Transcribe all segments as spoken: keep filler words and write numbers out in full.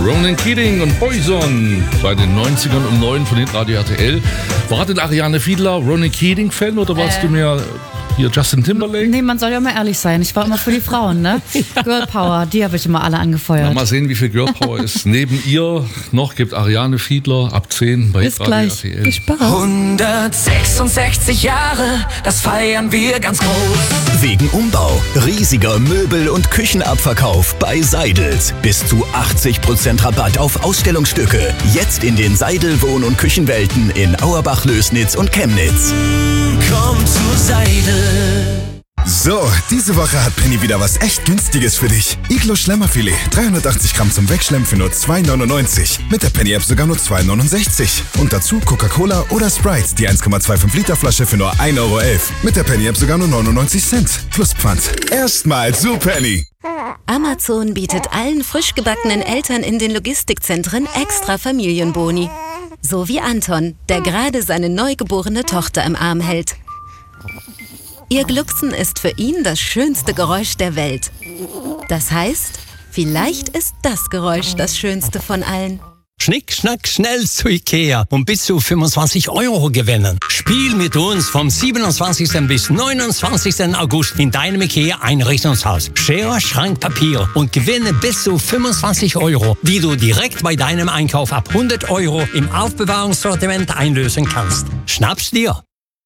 Ronan Keating und Boyzone bei den neunzigern um neun von Hitradio R T L. War denn Ariane Fiedler Ronan Keating-Fan oder warst äh. du mir hier Justin Timberlake? Nee, man soll ja mal ehrlich sein. Ich war immer für die Frauen, ne? Ja. Girl Power, die habe ich immer alle angefeuert. Na, mal sehen, wie viel Girl Power es neben ihr noch gibt. Ariane Fiedler ab zehn bei Hitradio R T L. Bis gleich. hundertsechsundsechzig Jahre, das feiern wir ganz groß. Wegen Umbau, riesiger Möbel- und Küchenabverkauf bei Seidels. Bis zu achtzig Prozent Rabatt auf Ausstellungsstücke. Jetzt in den Seidel Wohn- und Küchenwelten in Auerbach, Lößnitz und Chemnitz. Komm zu Seidel. So, diese Woche hat Penny wieder was echt Günstiges für dich. Iglo Schlemmerfilet, dreihundertachtzig Gramm zum Wegschlemmen für nur zwei neunundneunzig. Mit der Penny-App sogar nur zwei neunundsechzig. Und dazu Coca-Cola oder Sprite, die eins Komma fünfundzwanzig Liter Flasche für nur ein Euro elf. Mit der Penny-App sogar nur neunundneunzig Cent. Plus Pfand. Erstmal zu Penny. Amazon bietet allen frisch gebackenen Eltern in den Logistikzentren extra Familienboni. So wie Anton, der gerade seine neugeborene Tochter im Arm hält. Ihr Glucksen ist für ihn das schönste Geräusch der Welt. Das heißt, vielleicht ist das Geräusch das schönste von allen. Schnick, schnack, schnell zu Ikea und bis zu fünfundzwanzig Euro gewinnen. Spiel mit uns vom siebenundzwanzigsten bis neunundzwanzigsten August in deinem Ikea-Einrichtungshaus. Schere, Schrank, Papier und gewinne bis zu fünfundzwanzig Euro, die du direkt bei deinem Einkauf ab hundert Euro im Aufbewahrungssortiment einlösen kannst. Schnapp's dir!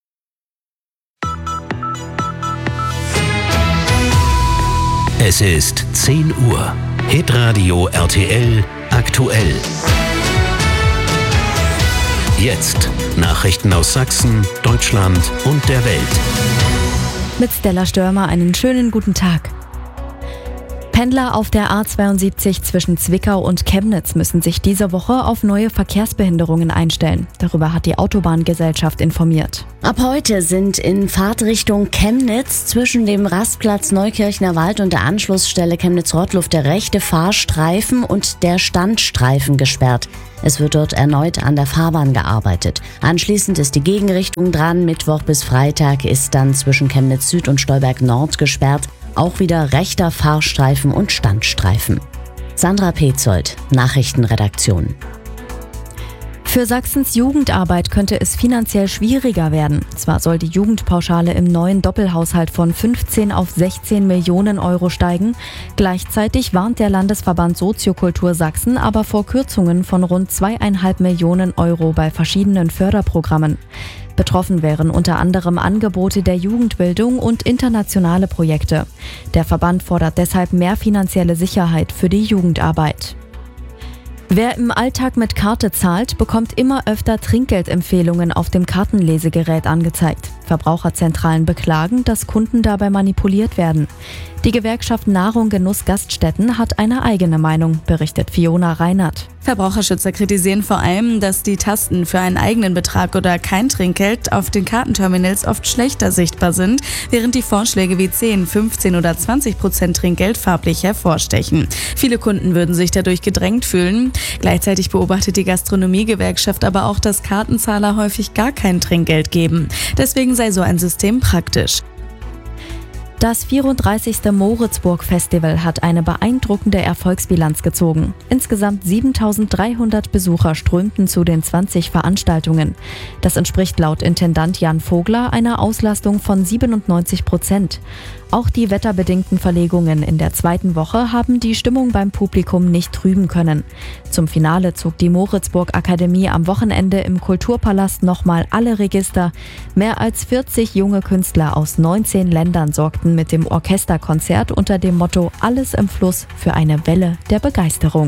Es ist zehn Uhr. Hitradio R T L aktuell. Jetzt Nachrichten aus Sachsen, Deutschland und der Welt. Mit Stella Störmer einen schönen guten Tag. Pendler auf der A zweiundsiebzig zwischen Zwickau und Chemnitz müssen sich diese Woche auf neue Verkehrsbehinderungen einstellen. Darüber hat die Autobahngesellschaft informiert. Ab heute sind in Fahrtrichtung Chemnitz zwischen dem Rastplatz Neukirchner Wald und der Anschlussstelle Chemnitz-Rottluff der rechte Fahrstreifen und der Standstreifen gesperrt. Es wird dort erneut an der Fahrbahn gearbeitet. Anschließend ist die Gegenrichtung dran. Mittwoch bis Freitag ist dann zwischen Chemnitz Süd und Stolberg Nord gesperrt. Auch wieder rechter Fahrstreifen und Standstreifen. Sandra Petzold, Nachrichtenredaktion. Für Sachsens Jugendarbeit könnte es finanziell schwieriger werden. Zwar soll die Jugendpauschale im neuen Doppelhaushalt von fünfzehn auf sechzehn Millionen Euro steigen. Gleichzeitig warnt der Landesverband Soziokultur Sachsen aber vor Kürzungen von rund zweieinhalb Millionen Euro bei verschiedenen Förderprogrammen. Betroffen wären unter anderem Angebote der Jugendbildung und internationale Projekte. Der Verband fordert deshalb mehr finanzielle Sicherheit für die Jugendarbeit. Wer im Alltag mit Karte zahlt, bekommt immer öfter Trinkgeldempfehlungen auf dem Kartenlesegerät angezeigt. Verbraucherzentralen beklagen, dass Kunden dabei manipuliert werden. Die Gewerkschaft Nahrung Genuss Gaststätten hat eine eigene Meinung, berichtet Fiona Reinert. Verbraucherschützer kritisieren vor allem, dass die Tasten für einen eigenen Betrag oder kein Trinkgeld auf den Kartenterminals oft schlechter sichtbar sind, während die Vorschläge wie zehn, fünfzehn oder zwanzig Prozent Trinkgeld farblich hervorstechen. Viele Kunden würden sich dadurch gedrängt fühlen. Gleichzeitig beobachtet die Gastronomiegewerkschaft aber auch, dass Kartenzahler häufig gar kein Trinkgeld geben. Deswegen sei so ein System praktisch. Das vierunddreißigste Moritzburg-Festival hat eine beeindruckende Erfolgsbilanz gezogen. Insgesamt siebentausenddreihundert Besucher strömten zu den zwanzig Veranstaltungen. Das entspricht laut Intendant Jan Vogler einer Auslastung von siebenundneunzig Prozent. Auch die wetterbedingten Verlegungen in der zweiten Woche haben die Stimmung beim Publikum nicht trüben können. Zum Finale zog die Moritzburg-Akademie am Wochenende im Kulturpalast nochmal alle Register. Mehr als vierzig junge Künstler aus neunzehn Ländern sorgten mit dem Orchesterkonzert unter dem Motto Alles im Fluss für eine Welle der Begeisterung.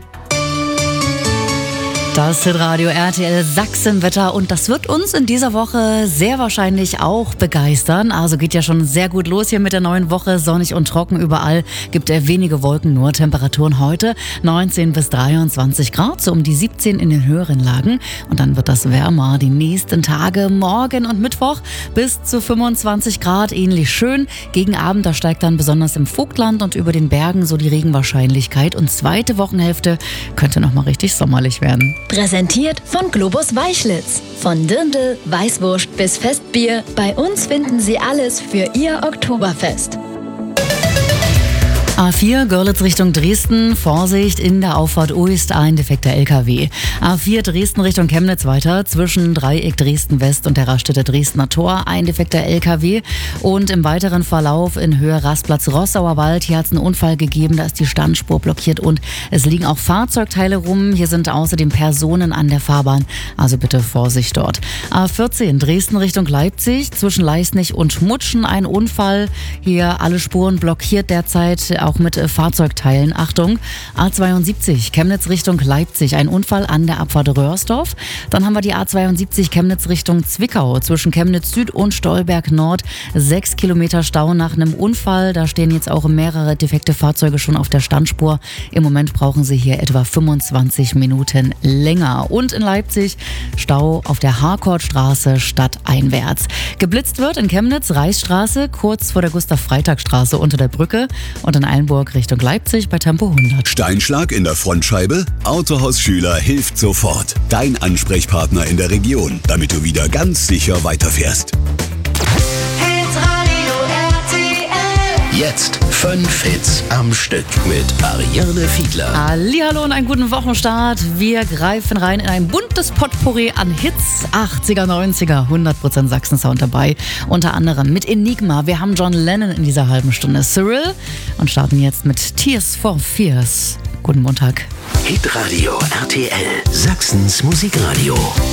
Das Hitradio R T L Sachsenwetter und das wird uns in dieser Woche sehr wahrscheinlich auch begeistern. Also geht ja schon sehr gut los hier mit der neuen Woche. Sonnig und trocken überall, gibt er wenige Wolken, nur Temperaturen heute neunzehn bis dreiundzwanzig Grad, so um die siebzehn in den höheren Lagen. Und dann wird das wärmer die nächsten Tage, morgen und Mittwoch bis zu fünfundzwanzig Grad, ähnlich schön. Gegen Abend, da steigt dann besonders im Vogtland und über den Bergen so die Regenwahrscheinlichkeit. Und zweite Wochenhälfte könnte nochmal richtig sommerlich werden. Präsentiert von Globus Weißlitz. Von Dirndl, Weißwurst bis Festbier. Bei uns finden Sie alles für Ihr Oktoberfest. A vier, Görlitz Richtung Dresden, Vorsicht, in der Auffahrt Uist ein defekter L K W. A vier, Dresden Richtung Chemnitz weiter, zwischen Dreieck Dresden West und der Raststätte Dresdner Tor, ein defekter L K W. Und im weiteren Verlauf in Höhe Rastplatz Rossauer Wald, hier hat es einen Unfall gegeben, da ist die Standspur blockiert und es liegen auch Fahrzeugteile rum. Hier sind außerdem Personen an der Fahrbahn, also bitte Vorsicht dort. A vierzehn, Dresden Richtung Leipzig, zwischen Leisnig und Mutschen, ein Unfall. Hier alle Spuren blockiert derzeit, auch mit äh, Fahrzeugteilen. Achtung, A zweiundsiebzig, Chemnitz Richtung Leipzig, ein Unfall an der Abfahrt Röhrsdorf. Dann haben wir die A zweiundsiebzig Chemnitz Richtung Zwickau, zwischen Chemnitz Süd und Stolberg Nord, sechs Kilometer Stau nach einem Unfall. Da stehen jetzt auch mehrere defekte Fahrzeuge schon auf der Standspur. Im Moment brauchen sie hier etwa fünfundzwanzig Minuten länger. Und in Leipzig Stau auf der Harkortstraße stadteinwärts. Geblitzt wird in Chemnitz Reichsstraße, kurz vor der Gustav-Freitag-Straße unter der Brücke und in Eilenburg Richtung Leipzig bei Tempo hundert. Steinschlag in der Frontscheibe? Autohaus Schüler hilft sofort. Dein Ansprechpartner in der Region, damit du wieder ganz sicher weiterfährst. Jetzt fünf Hits am Stück mit Ariane Fiedler. Hallihallo und einen guten Wochenstart. Wir greifen rein in ein buntes Potpourri an Hits, achtziger, neunziger, hundert Prozent Sachsen-Sound dabei. Unter anderem mit Enigma. Wir haben John Lennon in dieser halben Stunde, Cyril und starten jetzt mit Tears for Fears. Guten Montag. Hitradio R T L, Sachsens Musikradio.